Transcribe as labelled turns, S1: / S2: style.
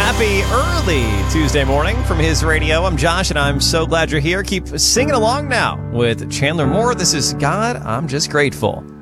S1: Happy early Tuesday morning from His Radio. I'm Josh, and I'm so glad you're here. Keep singing along now with Chandler Moore. This is God, I'm Just Grateful.